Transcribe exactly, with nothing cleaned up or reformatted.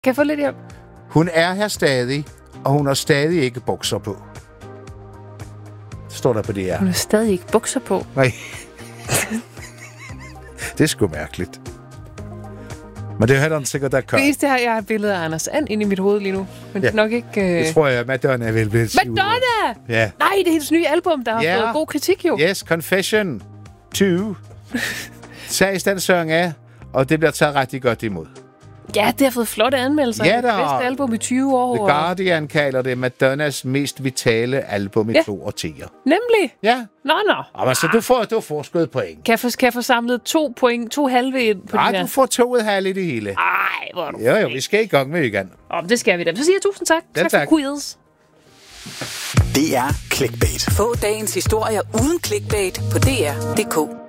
jeg få lidt hjælp? Hun er her stadig, og hun har stadig ikke bukser på. Står der på det her. Hun har stadig ikke bukser på. Nej. Det er sgu mærkeligt. Men det er heller sikkert, der kan. Det eneste her, jeg har et billede af Anders And inde i mit hoved lige nu. Men Ja. nok ikke... Øh... Det tror jeg, Madonna vil blive syv. Madonna! Ja. Nej, det er hendes nye album, der har Ja. fået god kritik jo. Yes, Confession to. Sags den sang af, og det bliver taget rigtig godt imod. Ja, det har fået flotte anmeldelser. Ja, det der har- bedste album i tyve år. The og- Guardian kalder det Madonnas mest vitale album i Ja. to årtier. Nemlig. Ja. Nå, nå. Og altså, du får, du får sgu et point. Kan jeg, få, kan jeg få samlet to point, to halve ind på Nej, det her? du får to et halvt i det hele. Ej, hvor er du Jo, jo, vi skal i gang med igen. Om det skal vi da. Så siger jeg tusind tak. Ja, tak, tak. for quiz. Det er Clickbait. Få dagens historier uden clickbait på D R punktum d k.